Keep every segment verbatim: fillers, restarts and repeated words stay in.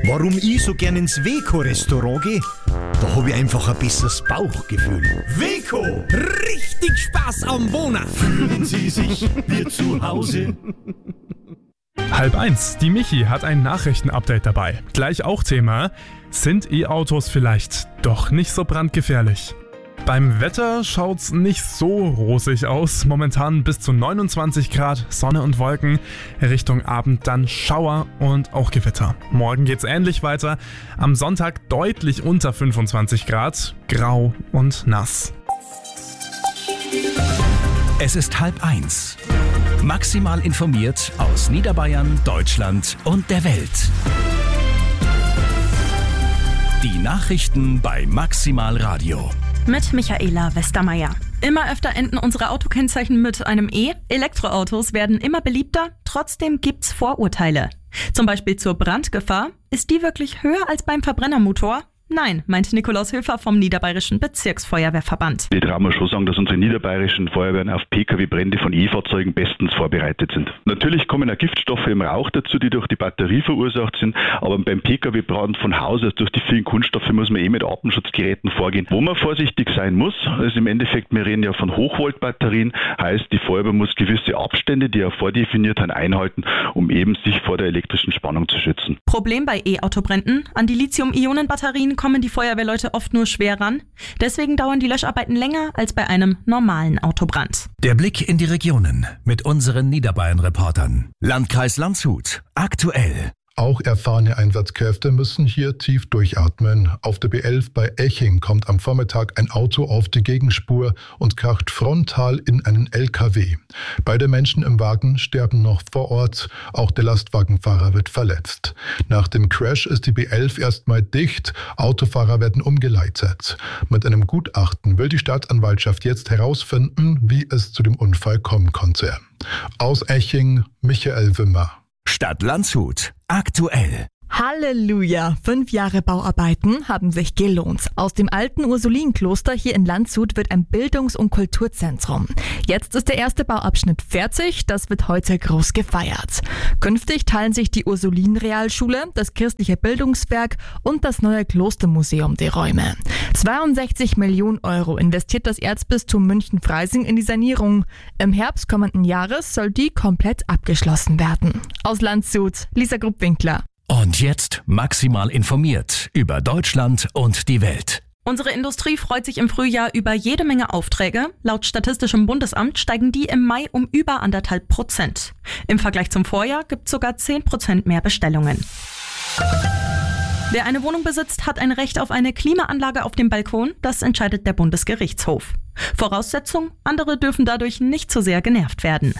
Warum ich so gern ins Weco-Restaurant gehe? Da habe ich einfach ein besseres Bauchgefühl. Weco! Richtig Spaß am Wohnen! Fühlen Sie sich wie zu Hause? Halb eins, die Michi hat ein Nachrichtenupdate dabei. Gleich auch Thema: Sind E-Autos vielleicht doch nicht so brandgefährlich? Beim Wetter schaut's nicht so rosig aus. Momentan bis zu neunundzwanzig Grad, Sonne und Wolken. Richtung Abend dann Schauer und auch Gewitter. Morgen geht's ähnlich weiter. Am Sonntag deutlich unter fünfundzwanzig Grad, grau und nass. Es ist halb eins. Maximal informiert aus Niederbayern, Deutschland und der Welt. Die Nachrichten bei Maximal Radio. Mit Michaela Westermeier. Immer öfter enden unsere Autokennzeichen mit einem E. Elektroautos werden immer beliebter, trotzdem gibt's Vorurteile. Zum Beispiel zur Brandgefahr. Ist die wirklich höher als beim Verbrennermotor? Nein, meint Nikolaus Höfer vom Niederbayerischen Bezirksfeuerwehrverband. Ich traue mir schon sagen, dass unsere niederbayerischen Feuerwehren auf Pkw-Brände von E-Fahrzeugen bestens vorbereitet sind. Natürlich kommen auch Giftstoffe im Rauch dazu, die durch die Batterie verursacht sind, aber beim Pkw-Brand von Haus aus durch die vielen Kunststoffe muss man eh mit Atemschutzgeräten vorgehen. Wo man vorsichtig sein muss, ist im Endeffekt, wir reden ja von Hochvoltbatterien, heißt, die Feuerwehr muss gewisse Abstände, die er vordefiniert hat, einhalten, um eben sich vor der elektrischen Spannung zu schützen. Problem bei E-Autobränden: An die Lithium-Ionen-Batterien kommen die Feuerwehrleute oft nur schwer ran. Deswegen dauern die Löscharbeiten länger als bei einem normalen Autobrand. Der Blick in die Regionen mit unseren Niederbayern-Reportern. Landkreis Landshut. Aktuell. Auch erfahrene Einsatzkräfte müssen hier tief durchatmen. Auf der B elf bei Eching kommt am Vormittag ein Auto auf die Gegenspur und kracht frontal in einen L K W. Beide Menschen im Wagen sterben noch vor Ort. Auch der Lastwagenfahrer wird verletzt. Nach dem Crash ist die B elf erstmal dicht. Autofahrer werden umgeleitet. Mit einem Gutachten will die Staatsanwaltschaft jetzt herausfinden, wie es zu dem Unfall kommen konnte. Aus Eching, Michael Wimmer. Stadt Landshut. Aktuell. Halleluja! Fünf Jahre Bauarbeiten haben sich gelohnt. Aus dem alten Ursulinenkloster hier in Landshut wird ein Bildungs- und Kulturzentrum. Jetzt ist der erste Bauabschnitt fertig. Das wird heute groß gefeiert. Künftig teilen sich die Ursulinenrealschule, das christliche Bildungswerk und das neue Klostermuseum die Räume. zweiundsechzig Millionen Euro investiert das Erzbistum München-Freising in die Sanierung. Im Herbst kommenden Jahres soll die komplett abgeschlossen werden. Aus Landshut, Lisa Gruppwinkler. Und jetzt maximal informiert über Deutschland und die Welt. Unsere Industrie freut sich im Frühjahr über jede Menge Aufträge. Laut Statistischem Bundesamt steigen die im Mai um über anderthalb Prozent. Im Vergleich zum Vorjahr gibt es sogar zehn Prozent mehr Bestellungen. Wer eine Wohnung besitzt, hat ein Recht auf eine Klimaanlage auf dem Balkon. Das entscheidet der Bundesgerichtshof. Voraussetzung: andere dürfen dadurch nicht zu sehr genervt werden.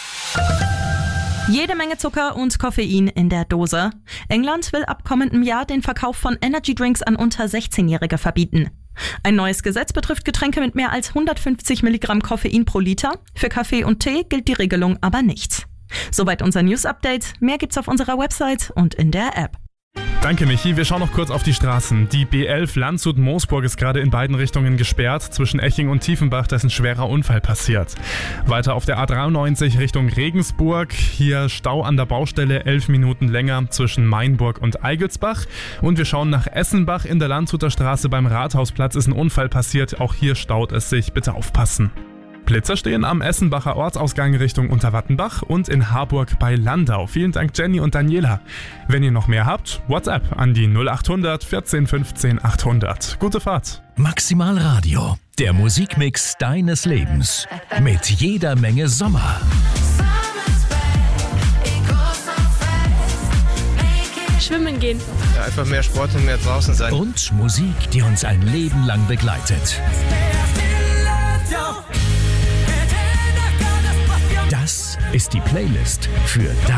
Jede Menge Zucker und Koffein in der Dose. England will ab kommendem Jahr den Verkauf von Energydrinks an unter sechzehnjährige verbieten. Ein neues Gesetz betrifft Getränke mit mehr als hundertfünfzig Milligramm Koffein pro Liter. Für Kaffee und Tee gilt die Regelung aber nicht. Soweit unser News-Update. Mehr gibt's auf unserer Website und in der App. Danke, Michi. Wir schauen noch kurz auf die Straßen. Die B elf Landshut-Moosburg ist gerade in beiden Richtungen gesperrt. Zwischen Eching und Tiefenbach, da ist ein schwerer Unfall passiert. Weiter auf der A dreiundneunzig Richtung Regensburg. Hier Stau an der Baustelle, elf Minuten länger zwischen Mainburg und Eigelsbach. Und wir schauen nach Essenbach. In der Landshuter Straße beim Rathausplatz ist ein Unfall passiert. Auch hier staut es sich. Bitte aufpassen. Blitzer stehen am Essenbacher Ortsausgang Richtung Unterwattenbach und in Harburg bei Landau. Vielen Dank Jenny und Daniela. Wenn ihr noch mehr habt, WhatsApp an die null achthundert vierzehn fünfzehn achthundert. Gute Fahrt. Maximal Radio, der Musikmix deines Lebens. Mit jeder Menge Sommer. Schwimmen gehen. Ja, einfach mehr Sport und mehr draußen sein. Und Musik, die uns ein Leben lang begleitet. Das ist die Playlist für